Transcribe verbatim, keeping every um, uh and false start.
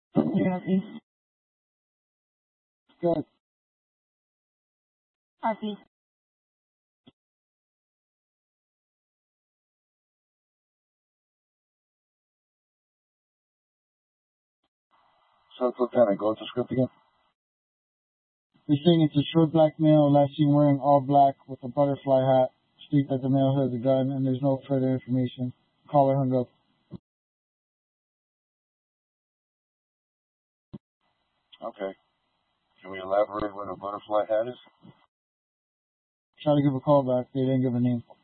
Jesse. Good. Happy. So, Lieutenant, go with the script again. You're saying it's a short black male, last seen wearing all black with a butterfly hat. State that the male has a gun, and there's no further information. Caller hung up. Okay. Can we elaborate what a butterfly hat is? Try to give a call back. They didn't give a name.